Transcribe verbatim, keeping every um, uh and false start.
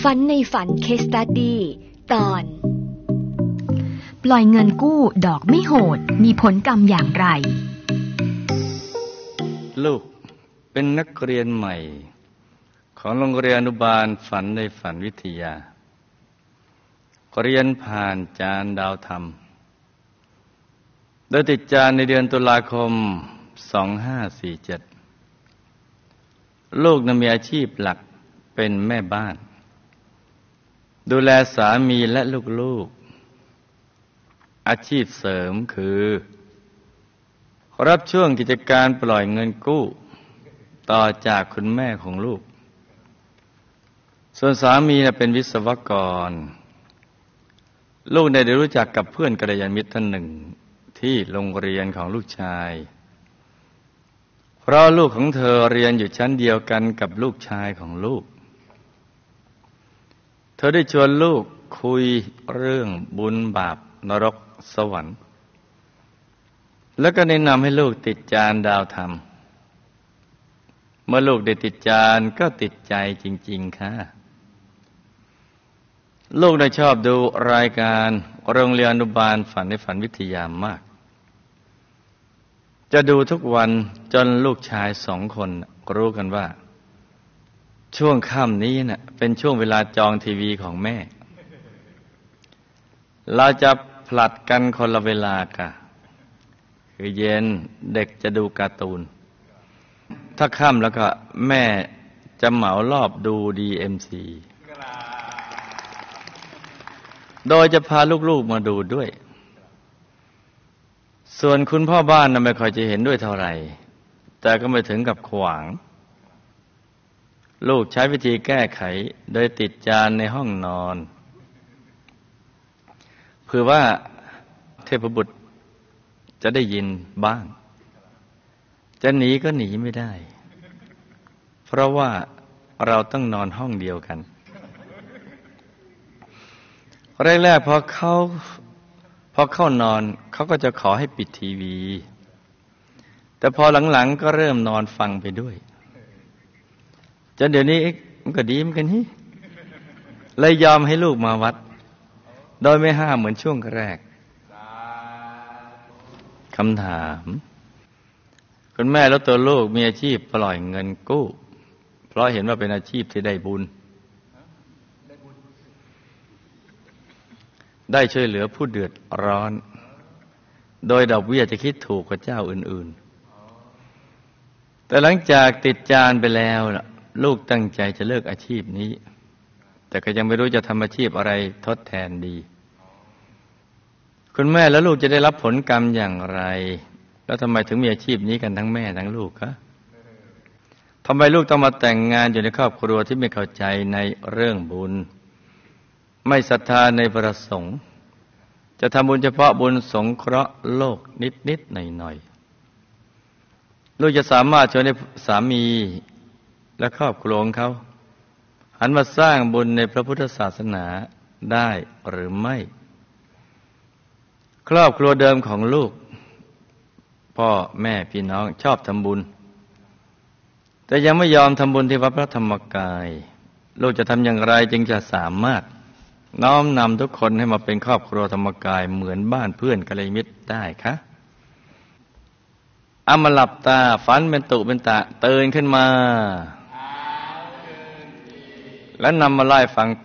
ฝันในฝันเคสตัดดี้ตอนปล่อยเงินกู้ดอกไม่โหดมีผลกรรมอย่างไรลูกเป็นนักเรียนใหม่ของโรงเรียนอนุบาลฝันในฝันวิทยาเรียนผ่านจานดาวธรรมโดยติดจานในเดือนตุลาคมสองห้าสี่เจ็ดลูกนั้นมีอาชีพหลักเป็นแม่บ้านดูแลสามีและลูกๆอาชีพเสริมคือรับช่วงกิจการปล่อยเงินกู้ต่อจากคุณแม่ของลูกส่วนสามีเป็นวิศวกรลูกได้รู้จักกับเพื่อนกัลยาณมิตรท่านหนึ่งที่โรงเรียนของลูกชายเพราะลูกของเธอเรียนอยู่ชั้นเดียวกันกับลูกชายของลูกเธอได้ชวนลูกคุยเรื่องบุญบาปนรกสวรรค์แล้วก็แนะนำให้ลูกติดจานดาวธรรมเมื่อลูกได้ติดจานก็ติดใจจริงๆค่ะลูกได้ชอบดูรายการโรงเรียนอนุบาลฝันในฝันวิทยามากจะดูทุกวันจนลูกชายสองคนรู้กันว่าช่วงค่ำนี้น่ะเป็นช่วงเวลาจองทีวีของแม่เราจะผลัดกันคนละเวลาค่ะคือเย็นเด็กจะดูการ์ตูนถ้าค่ำแล้วก็แม่จะเหมารอบดู ดี เอ็ม ซี โดยจะพาลูกๆมาดูด้วยส่วนคุณพ่อบ้านน่ะไม่ค่อยจะเห็นด้วยเท่าไหร่แต่ก็ไม่ถึงกับขวางลูกใช้วิธีแก้ไขโดยติดจานในห้องนอนเพื่อว่าเทพบุตรจะได้ยินบ้างจะหนีก็หนีไม่ได้เพราะว่าเราต้องนอนห้องเดียวกันแรกๆพอเขาพอเข้านอนเขาก็จะขอให้ปิดทีวีแต่พอหลังๆก็เริ่มนอนฟังไปด้วยจนเดี๋ยวนี้มันก็ดีเหมือนกันนี่เลยยอมให้ลูกมาวัดโดยไม่ห้ามเหมือนช่วงแรกคำถามคุณแม่แล้วตัวลูกมีอาชีพปล่อยเงินกู้เพราะเห็นว่าเป็นอาชีพที่ได้บุญได้ช่วยเหลือผู้เดือดร้อนโดยดอกเบี้ยจะคิดถูกกว่าเจ้าอื่นๆแต่หลังจากติดจานไปแล้วลูกตั้งใจจะเลิกอาชีพนี้แต่ก็ยังไม่รู้จะทำอาชีพอะไรทดแทนดีคุณแม่และลูกจะได้รับผลกรรมอย่างไรแล้วทำไมถึงมีอาชีพนี้กันทั้งแม่ทั้งลูกคะทำไมลูกต้องมาแต่งงานอยู่ในครอบครัวที่ไม่เข้าใจในเรื่องบุญไม่ศรัทธาในพระสงฆ์จะทำบุญเฉพาะบุญสงเคราะห์โลกนิดๆหน่อยๆลูกจะสามารถชวนให้สามีและครอบครัวของเขาหันมาสร้างบุญในพระพุทธศาสนาได้หรือไม่ครอบครัวเดิมของลูกพ่อแม่พี่น้องชอบทำบุญแต่ยังไม่ยอมทำบุญที่วัดพระธรรมกายลูกจะทำอย่างไรจึงจะสามารถน้อมนำทุกคนให้มาเป็นครอบครัวธรรมกายเหมือนบ้านเพื่อนกัลยาณมิตรได้คะเอามาหลับตาฝันเป็นตุเป็นตะตื่นขึ้นมาแล้วนำมาไล่ฟัง